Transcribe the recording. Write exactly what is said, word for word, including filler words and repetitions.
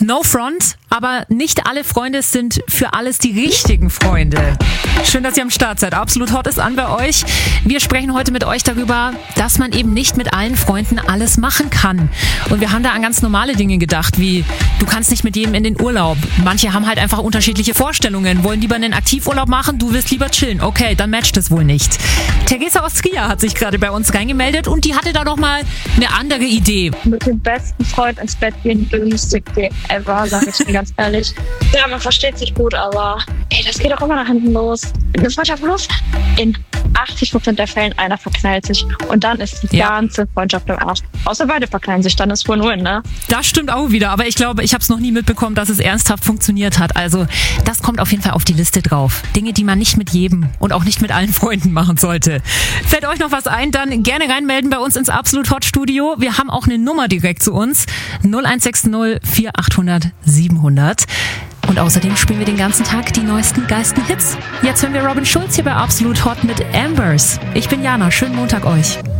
No front, aber nicht alle Freunde sind für alles die richtigen Freunde. Schön, dass ihr am Start seid. Absolut Hot ist an bei euch. Wir sprechen heute mit euch darüber, dass man eben nicht mit allen Freunden alles machen kann. Und wir haben da an ganz normale Dinge gedacht, wie du kannst nicht mit jedem in den Urlaub. Manche haben halt einfach unterschiedliche Vorstellungen, wollen lieber einen Aktivurlaub machen, du willst lieber chillen. Okay, dann matcht es wohl nicht. Teresa aus Trier hat sich gerade bei uns reingemeldet und die hatte da noch mal eine andere Idee. Mit dem besten Freund ins Bett gehen, the least ever, sag ich dir ganz ehrlich. Ja, man versteht sich gut, aber ey, das geht auch immer nach hinten los. Eine Freundschaft los. In achtzig Prozent der Fällen einer verknallt sich und dann ist die ja. ganze Freundschaft im Arsch. Außer beide verknallen sich, dann ist Win-Win, ne? Das stimmt auch wieder, aber ich glaube, ich habe es noch nie mitbekommen, dass es ernsthaft funktioniert hat. Also das kommt auf jeden Fall auf die Liste drauf. Dinge, die man nicht mit jedem und auch nicht mit allen Freunden machen sollte. Fällt euch noch was ein, dann gerne reinmelden bei uns ins Absolut Hot Studio. Wir haben auch eine Nummer direkt zu uns. null eins sechs null vier achthundert siebenhundert. Und außerdem spielen wir den ganzen Tag die neuesten geilsten Hits. Jetzt hören wir Robin Schulz hier bei Absolut Hot mit Ambers. Ich bin Jana, schönen Montag euch.